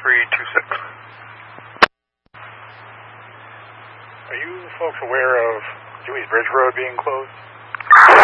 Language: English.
326. Are you folks aware of Dewey's Bridge Road being closed?